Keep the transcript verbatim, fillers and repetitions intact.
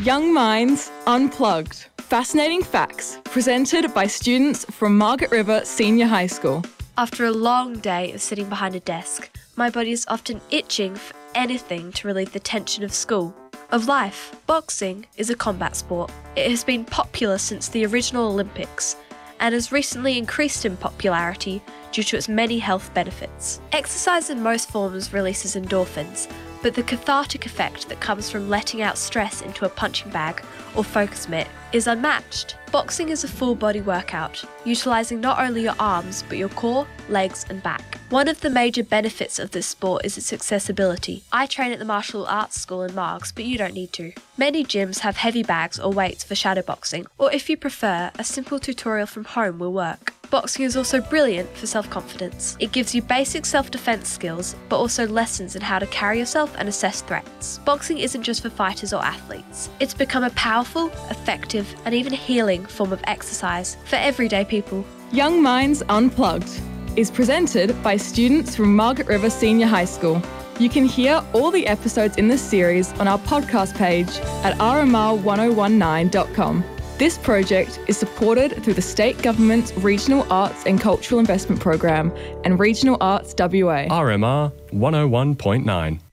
Young Minds Unplugged. Fascinating facts presented by students from Margaret River Senior High School. After a long day of sitting behind a desk, my body is often itching for anything to relieve the tension of school, of life. Boxing is a combat sport. It has been popular since the original Olympics and has recently increased in popularity due to its many health benefits. Exercise in most forms releases endorphins, but the cathartic effect that comes from letting out stress into a punching bag or focus mitt is unmatched. Boxing is a full body workout, utilising not only your arms but your core, legs and back. One of the major benefits of this sport is its accessibility. I train at the Martial Arts School in Margs, but you don't need to. Many gyms have heavy bags or weights for shadowboxing, or if you prefer, a simple tutorial from home will work. Boxing is also brilliant for self-confidence. It gives you basic self-defense skills, but also lessons in how to carry yourself and assess threats. Boxing isn't just for fighters or athletes. It's become a powerful, effective, and even healing form of exercise for everyday people. Young Minds Unplugged is presented by students from Margaret River Senior High School. You can hear all the episodes in this series on our podcast page at r m r one oh one nine dot com. This project is supported through the State Government's Regional Arts and Cultural Investment Program and Regional Arts W A. R M R one oh one point nine.